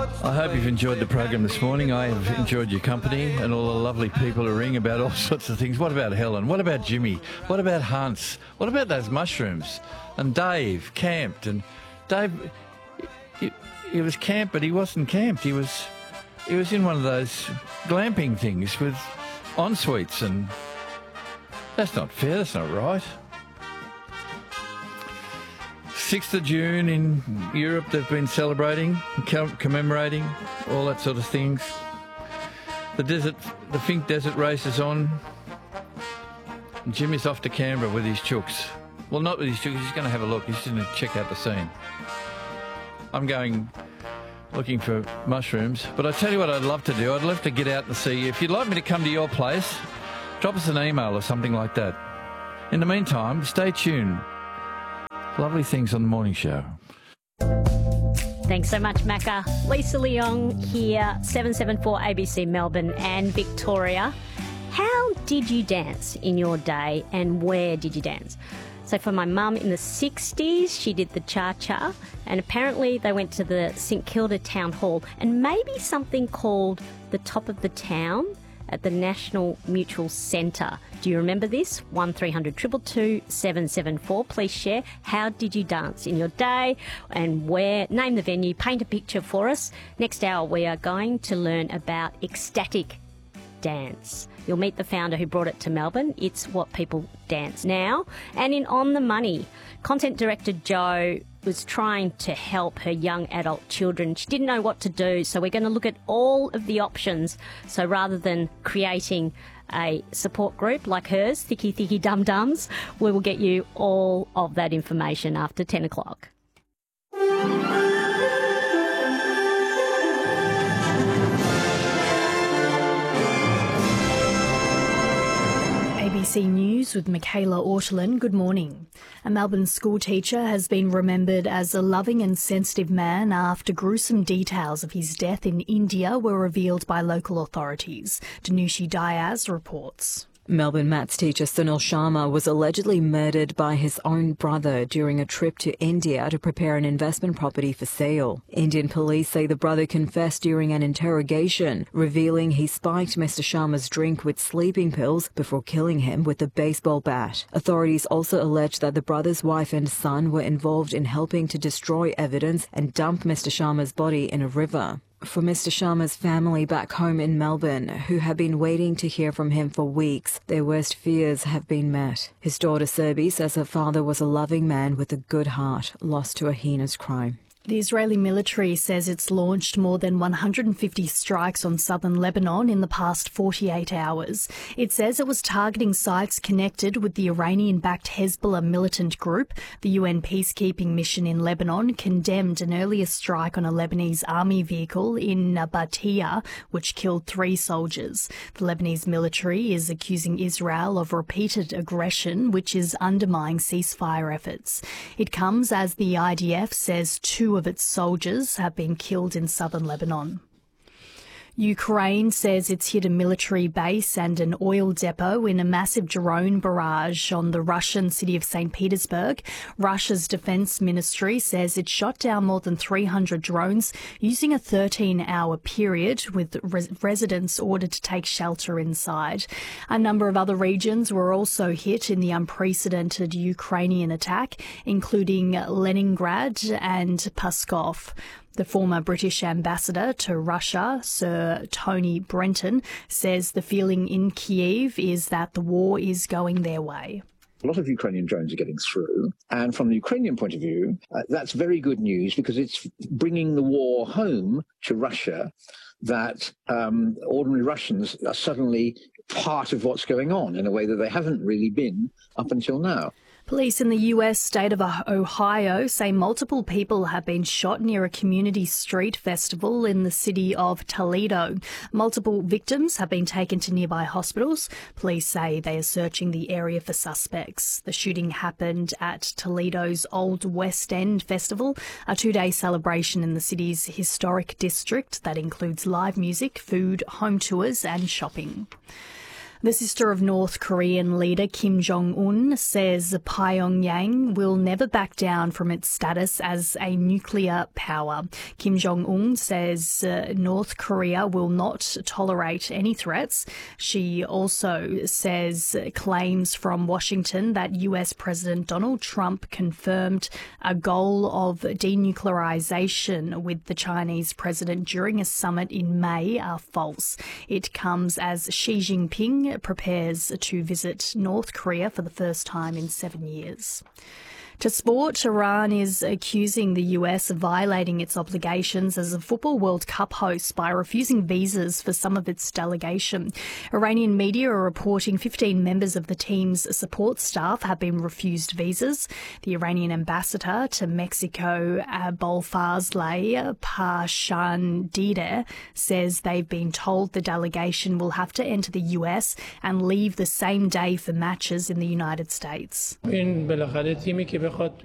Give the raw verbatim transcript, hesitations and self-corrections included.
I hope you've enjoyed the program this morning. I have enjoyed your company and all the lovely people who ring about all sorts of things. What about Helen? What about Jimmy? What about Hans? What about those mushrooms? And Dave camped. And Dave, he, he was camped, but he wasn't camped. He was, he was in one of those glamping things with en-suites, and that's not fair. That's not right. sixth of June in Europe, they've been celebrating, commemorating, all that sort of things. The desert, the Finke Desert race is on. And Jimmy's off to Canberra with his chooks. Well, not with his chooks, he's going to have a look. He's going to check out the scene. I'm going looking for mushrooms. But I tell you what I'd love to do. I'd love to get out and see you. If you'd like me to come to your place, drop us an email or something like that. In the meantime, stay tuned. Lovely things on the morning show. Thanks so much, Macca. Lisa Leong here, seven seven four A B C Melbourne and Victoria. How did you dance in your day and where did you dance? So for my mum in the sixties, she did the cha-cha, and apparently they went to the St Kilda Town Hall and maybe something called the Top of the Town at the National Mutual Centre. Do you remember this? one three hundred two two two seven seven four. Please share. How did you dance in your day and where? Name the venue, paint a picture for us. Next hour we are going to learn about ecstatic dance. You'll meet the founder who brought it to Melbourne. It's what people dance now. And in On the Money, content director Jo was trying to help her young adult children. She didn't know what to do, so we're going to look at all of the options. So rather than creating a support group like hers, Thicky Thicky Dum Dums, we will get you all of that information after ten o'clock. A B C News with Michaela Ortolin. Good morning. A Melbourne school teacher has been remembered as a loving and sensitive man after gruesome details of his death in India were revealed by local authorities. Danushi Diaz reports. Melbourne maths teacher Sunil Sharma was allegedly murdered by his own brother during a trip to India to prepare an investment property for sale. Indian police say the brother confessed during an interrogation, revealing he spiked Mister Sharma's drink with sleeping pills before killing him with a baseball bat. Authorities also allege that the brother's wife and son were involved in helping to destroy evidence and dump Mister Sharma's body in a river. For Mister Sharma's family back home in Melbourne, who have been waiting to hear from him for weeks, their worst fears have been met. His daughter Serbi says her father was a loving man with a good heart, lost to a heinous crime. The Israeli military says it's launched more than one hundred fifty strikes on southern Lebanon in the past forty-eight hours. It says it was targeting sites connected with the Iranian-backed Hezbollah militant group. The U N peacekeeping mission in Lebanon condemned an earlier strike on a Lebanese army vehicle in Nabatea, which killed three soldiers. The Lebanese military is accusing Israel of repeated aggression, which is undermining ceasefire efforts. It comes as the I D F says two of its soldiers have been killed in southern Lebanon. Ukraine says it's hit a military base and an oil depot in a massive drone barrage on the Russian city of Saint Petersburg. Russia's defense ministry says it shot down more than three hundred drones using a thirteen-hour period, with res- residents ordered to take shelter inside. A number of other regions were also hit in the unprecedented Ukrainian attack, including Leningrad and Pskov. The former British ambassador to Russia, Sir Tony Brenton, says the feeling in Kyiv is that the war is going their way. A lot of Ukrainian drones are getting through. And from the Ukrainian point of view, uh, that's very good news because it's bringing the war home to Russia, that um, ordinary Russians are suddenly part of what's going on in a way that they haven't really been up until now. Police in the U S state of Ohio say multiple people have been shot near a community street festival in the city of Toledo. Multiple victims have been taken to nearby hospitals. Police say they are searching the area for suspects. The shooting happened at Toledo's Old West End Festival, a two-day celebration in the city's historic district that includes live music, food, home tours and shopping. The sister of North Korean leader Kim Jong-un says Pyongyang will never back down from its status as a nuclear power. Kim Jong-un says uh, North Korea will not tolerate any threats. She also says claims from Washington that U S President Donald Trump confirmed a goal of denuclearization with the Chinese president during a summit in May are false. It comes as Xi Jinping prepares to visit North Korea for the first time in seven years. To sport, Iran is accusing the U S of violating its obligations as a Football World Cup host by refusing visas for some of its delegation. Iranian media are reporting fifteen members of the team's support staff have been refused visas. The Iranian ambassador to Mexico, Abolfazl Pashandideh, says they've been told the delegation will have to enter the U S and leave the same day for matches in the United States.